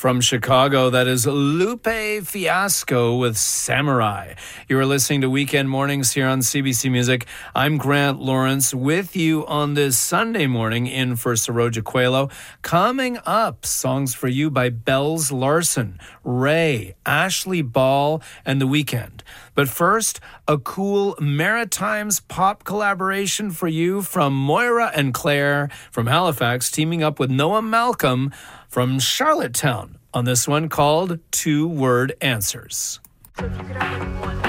From Chicago, that is Lupe Fiasco with Samurai. You are listening to Weekend Mornings here on CBC Music. I'm Grant Lawrence with you on this Sunday morning in for Saroja Coelho. Coming up, songs for you by Bells Larson, Ray, Ashley Ball, and The Weeknd. But first, a cool Maritimes pop collaboration for you from Moira and Claire from Halifax, teaming up with Noah Malcolm from Charlottetown on this one called Two Word Answers. So if you could have like one